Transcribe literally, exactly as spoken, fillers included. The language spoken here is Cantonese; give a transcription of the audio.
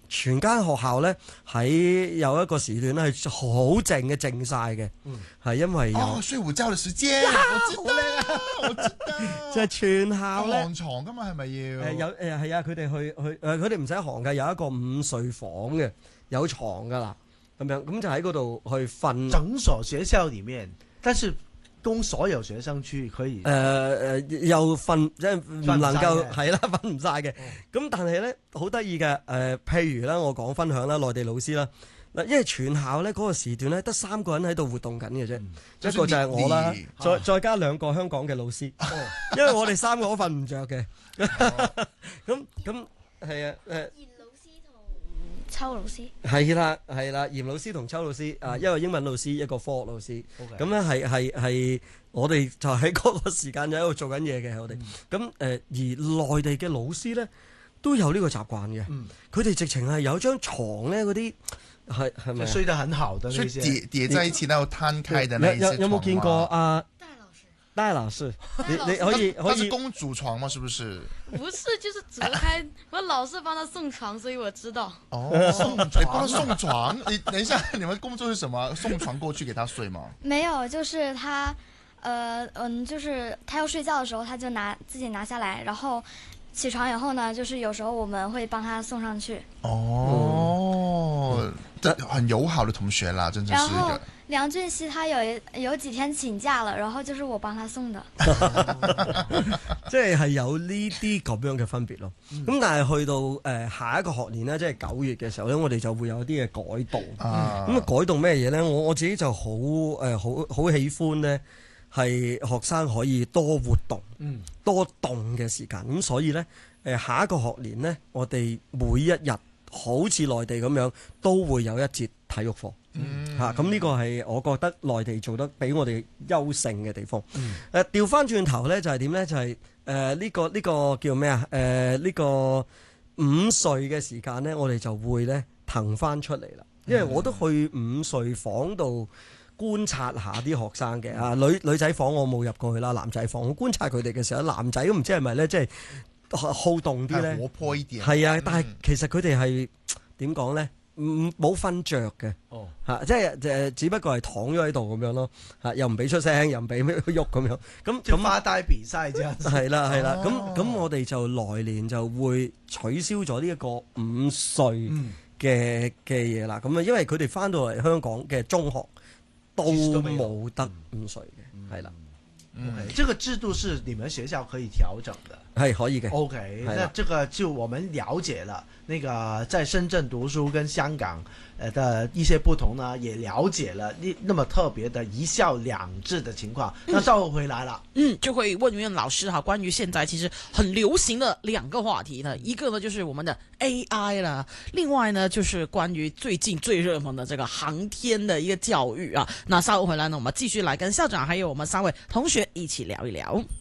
全間學校咧喺有一個時段咧係好靜嘅，靜晒嘅，係、嗯、因為有哦睡午覺嘅時間，我知道，我知道， 即係全校咧行床噶嘛，係咪要？ 誒有誒係啊，佢哋去去誒佢哋唔使行嘅，有一個午睡房嘅，有床噶啦，咁樣咁就喺嗰度去瞓。 整所學校裡面，但是供所有學生去可以。誒誒、 呃，又瞓即係唔能夠係啦，瞓唔晒嘅。咁、哦、但係咧好得意嘅誒，譬如啦，我講分享啦，內地老師啦。嗱，因為全校咧嗰個時段咧得三個人喺度活動緊嘅啫，嗯、一個就係我啦，再、啊、再加兩個香港嘅老師，哦、因為我哋三個都瞓唔着嘅。咁咁係啊誒。 秋老師係啦係啦，嚴老師同秋老師啊，一個英文老師，一個科學老師。咁咧係係係，我哋就喺嗰個時間就喺度做緊嘢嘅，我哋。咁誒、呃，而內地嘅老師咧都有呢個習慣嘅，佢哋、嗯、直情係有張床咧，嗰啲係係咪睡得很好的， 所以疊疊在一起，然後攤開的那些床。有有冇見過啊？ 戴老師，你你可以可以。 他是公主床嗎？是不是？ 不是，就是折開。我老是幫他送床，所以我知道。 哦，送床，你幫他送床？你等一下，你們工作是什麼？送床過去給他睡嗎？ 沒有，就是他，呃，嗯，就是他要睡覺的時候，他就拿自己拿下來，然後起床以後呢，就是有時候我們會幫他送上去。 哦，這、嗯、很友好的同學啦，真的是一個。 梁俊熙他有有幾天請假了，然後就是我幫他送的， 即係係有呢啲咁樣嘅分別咯。咁、嗯、但係去到誒、呃、下一個學年咧，即係九月嘅時候咧，我哋就會有啲嘅改動。咁啊、嗯、改動咩嘢咧？我我自己就好誒好好喜歡咧，係學生可以多活動、嗯、多動嘅時間。咁所以咧誒、呃、下一個學年咧，我哋每一日好似內地咁樣，都會有一節體育課。嚇，咁呢個係我覺得內地做得比我哋優勝嘅地方。誒調翻轉頭咧，就係點咧？就係誒呢個呢、呢個叫咩啊？誒、呃、呢、呢個午睡嘅時間咧，我哋就會咧騰翻出嚟啦。因為我都去午睡房度觀察下啲學生嘅啊，女女仔房我冇入過去啦，男仔房我觀察佢哋嘅時候，男仔都唔知係咪咧，即係好動啲咧， 活潑一點。 係啊，但係其實佢哋係點講咧？唔冇瞓着嘅，嚇、哦啊，即係誒，只不過係躺咗喺度咁樣咯，嚇、啊，又唔俾出聲，又唔俾咩喐咁樣，咁咁發呆比賽啫， 係啦係啦，咁咁、哦、我哋就來年就會取消咗呢一個午睡嘅嘅嘢啦，咁啊，因為佢哋翻到嚟香港嘅中學都冇得午睡嘅，係啦。 OK，這個制度是你們學校可以調整的， 係可以嘅。 OK，那這個就我們了解了，那個在深圳讀書跟香港誒的一些不同呢，也了解了那那麼特別的一校兩制的情況。那稍後回來了， 嗯，就會問問老師哈，關於現在其實很流行的兩個話題呢，一個呢就是我們的 A I 啦，另外呢就是關於最近最熱門的這個航天的一個教育啊。那稍後回來呢，我們繼續來跟校長還有我們三位同學一起聊一聊。